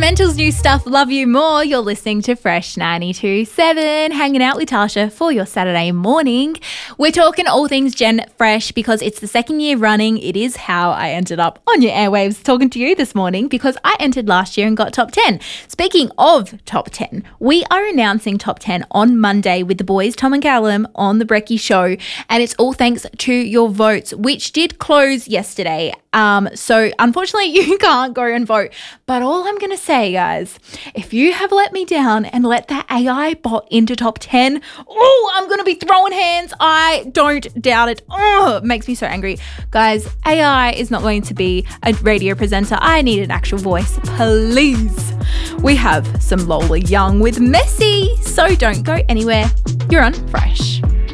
Fundamental's new stuff, Love You More. You're listening to Fresh 92.7, hanging out with Tasha for your Saturday morning. We're talking all things Gen Fresh because it's the second year running. It is how I ended up on your airwaves talking to you this morning because I entered last year and got top 10. Speaking of top 10, we are announcing top 10 on Monday with the boys, Tom and Callum, on the Brekkie Show. And it's all thanks to your votes, which did close yesterday. So unfortunately you can't go and vote, but all I'm going to say, guys, if you have let me down and let that AI bot into top 10, I'm going to be throwing hands. I don't doubt it. It makes me so angry. Guys, AI is not going to be a radio presenter. I need an actual voice, please. We have some Lola Young with Messy, so don't go anywhere. You're on Fresh.